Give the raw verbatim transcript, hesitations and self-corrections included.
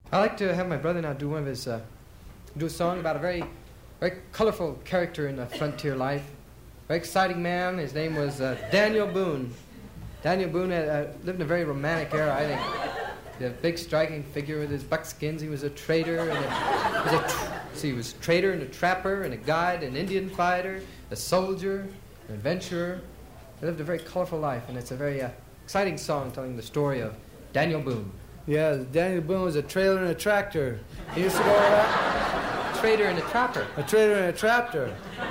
I like to have my brother now do one of his, uh, do a song about a very, very colorful character in the frontier life. Very exciting man. His name was uh, Daniel Boone. Daniel Boone had, uh, lived in a very romantic era, I think. He had a big, striking figure with his buckskins. He was a trader and a, was a tr- see, he was a trader and a trapper and a guide, an Indian fighter, a soldier, an adventurer. He lived a very colorful life, and it's a very uh, exciting song telling the story of Daniel Boone. Yeah, Daniel Boone was a trailer and a tractor. He used to go around. A trader and a trapper. A trader and a trapper.